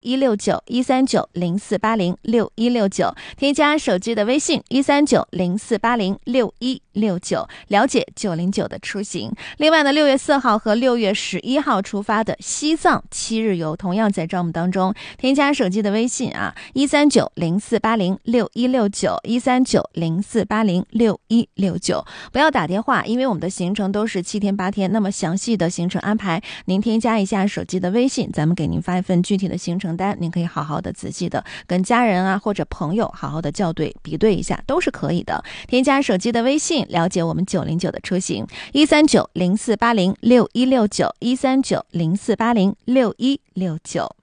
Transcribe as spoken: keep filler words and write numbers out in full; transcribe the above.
一六九一三九零四八零六一六九，添加手机的微信一三九零四八零六一六九，了解九零九的出行。另外呢，六月四号和六月十一号出发的西藏七日游同样在招募当中，添加手机的微信啊，一三九零四八零六一六九一三九零四八零六一六九，不要打电话，因为我们的行程都是七天八天，那么详细的行程安排，您添加一下手机的微信，咱们给您发一份具体的行程单，您可以好好的仔细的跟家人啊或者朋友好好的校对比对一下，都是可以的。添加手机的微信，了解我们九零九的出行，一三九零四八零六一六九一三九零四八零六一六九。